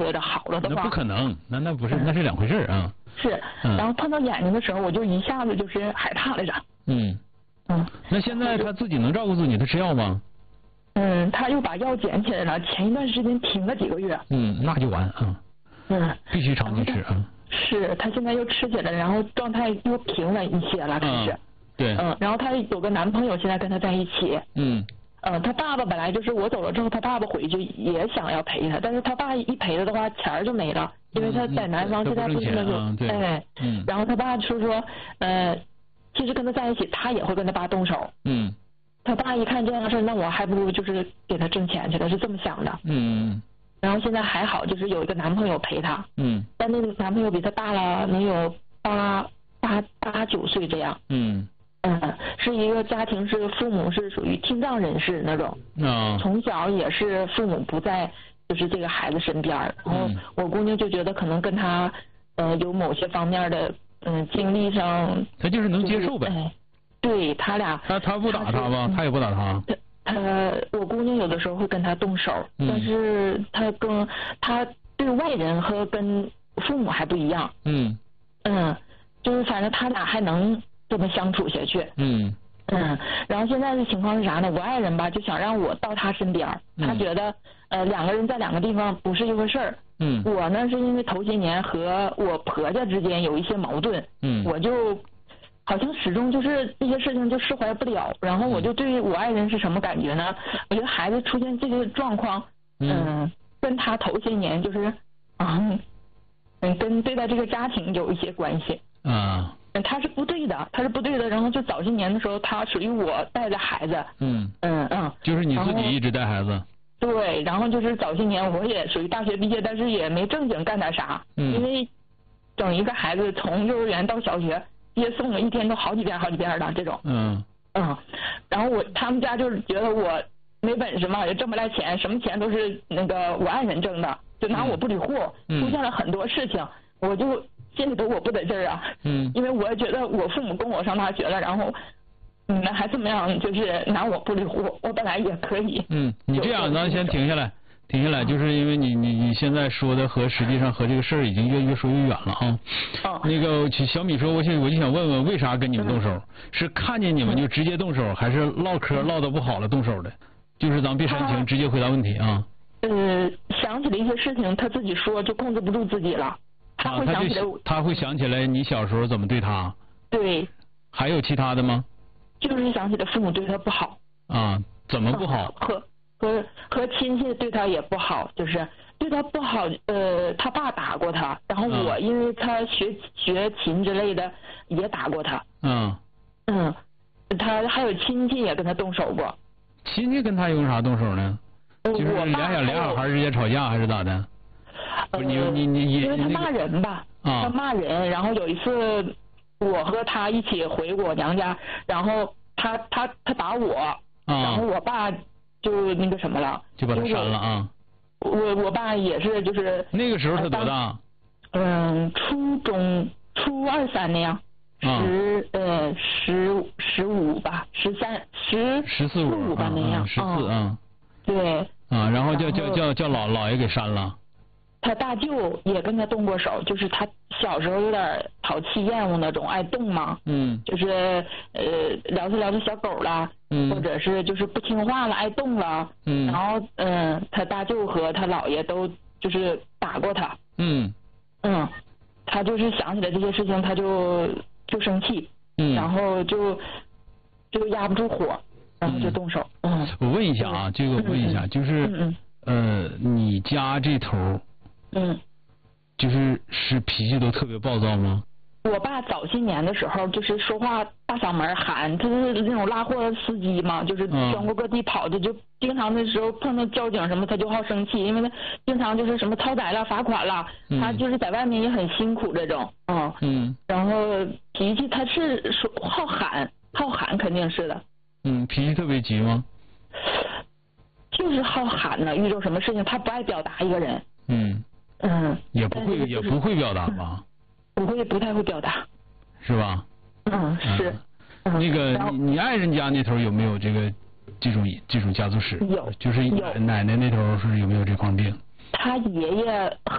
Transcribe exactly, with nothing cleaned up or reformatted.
觉着好了的话， 那不可能，那那不是，嗯、那是两回事啊。 是，嗯、然后碰到眼睛的时候，我就一下子就是害怕来着。 嗯嗯。那现在他自己能照顾自己，他吃药吗？ 嗯，他又把药捡起来了，前一段时间停了几个月。 嗯，那就完啊。嗯。必须长期吃啊。 是他现在又吃起来，然后状态又平稳一些了，开始。 嗯、对。 嗯，然后他有个男朋友，现在跟他在一起。 嗯。 嗯，他爸爸本来就是我走了之后，他爸爸回去也想要陪他，但是他爸一陪他的话，钱儿就没了，因为他在南方现在不是那种，哎，嗯，然后他爸就说，呃，其实跟他在一起，他也会跟他爸动手， 嗯， 他爸一看这样的事，那我还不如就是给他挣钱去了，是这么想的， 嗯， 然后现在还好，就是有一个男朋友陪他， 嗯， 但那个男朋友比他大了能有八八八九岁这样， 嗯。 嗯，是一个家庭，是父母是属于听障人士那种， 啊， 从小也是父母不在，就是这个孩子身边，然后我姑娘就觉得可能跟他，呃，有某些方面的，嗯，经历上， 他就是能接受呗， 哎，对他俩， 他他不打他吧，他也不打他， 他我姑娘有的时候会跟他动手， 嗯、 但是他跟他对外人和跟父母还不一样， 嗯嗯，就是反正他俩还能这么相处下去， 嗯嗯，然后现在的情况是啥呢？我爱人吧就想让我到他身边， 嗯、 他觉得呃两个人在两个地方不是一回事儿。 嗯， 我呢是因为头些年和我婆家之间有一些矛盾， 嗯， 我就好像始终就是这些事情就释怀不了，然后我就对我爱人是什么感觉呢？我觉得孩子出现这个状况，嗯，嗯跟他头些年就是啊，嗯，跟对待这个家庭有一些关系。 啊。 他是不对的，他是不对的。然后就早些年的时候，他属于我带着孩子。 嗯嗯嗯。 就是你自己一直带孩子。 对，然后就是早些年我也属于大学毕业，但是也没正经干点啥。 嗯。 因为整一个孩子从幼儿园到小学接送了一天都好几遍好几遍的这种。 嗯。 嗯。然后我他们家就是觉得我没本事嘛，也挣不来钱，什么钱都是那个我爱人挣的，就拿我不理户， 嗯、 出现了很多事情，我就。心里头我不得劲儿啊， 嗯， 因为我觉得我父母供我上大学了，然后你们还这么样，就是拿我不理户，我本来也可以。 嗯，你这样咱先停下来，停下来，就是因为你你你现在说的和实际上和这个事儿已经越越说越远了啊。 哦。 那个小米说，我想我就想问问，为啥跟你们动手？嗯、是看见你们就直接动手，还是唠嗑唠得不好了动手的？就是咱别煽情，直接回答问题啊。 呃，想起了一些事情，他自己说就控制不住自己了。他会想起来、 啊，他, 他会想起来你小时候怎么对他？ 对。 还有其他的吗？ 就是想起来父母对他不好。 啊，怎么不好？ 和和和亲戚对他也不好，就是对他不好。呃，他爸打过他，然后我因为他学、嗯、学琴之类的也打过他。 嗯。 嗯，他还有亲戚也跟他动手过。 亲戚跟他有啥动手呢？就是俩小俩小孩之间吵架还是咋的？不是你你你因为他骂人吧， 啊、 他骂人，然后有一次我和他一起回我娘家，然后他他他打我， 啊、 然后我爸就那个什么了， 就把他删了啊。 我我爸也是就是那个时候他多大？ 嗯，初中初二三那样， 啊、 十呃十十五吧，十三十十四五吧那样， 十四啊。 对。 啊，然后叫叫叫叫老老爷给删了。 他大舅也跟他动过手，就是他小时候有点淘气厌恶那种，爱动嘛， 嗯， 就是呃聊着聊着小狗了， 嗯， 或者是就是不听话了，爱动了， 嗯， 然后嗯、呃，他大舅和他姥爷都就是打过他， 嗯， 嗯，他就是想起来这些事情，他就就生气， 嗯， 然后就就压不住火，然后就动手，嗯。 嗯我问一下啊，这个我问一下， 嗯、 就是嗯呃，你家这头。 嗯， 就是是脾气都特别暴躁吗？ 我爸早些年的时候就是说话大嗓门喊，他是那种拉货司机嘛，就是全国各地跑的，嗯、就经常的时候碰到交警什么他就好生气，因为他经常就是什么超载了罚款了，嗯、他就是在外面也很辛苦这种，嗯嗯， 然后脾气他是说好喊好喊肯定是的， 嗯，脾气特别急吗？ 就是好喊呢，遇到什么事情他不爱表达一个人， 嗯。 嗯， 也不会、就是、也不会表达吧？ 不会，不太会表达。 是吧？ 嗯，是。 嗯、那个你你爱人家那头有没有这个这种这种家族史？ 有。 就是奶奶那头是有没有这块病？ 他爷爷。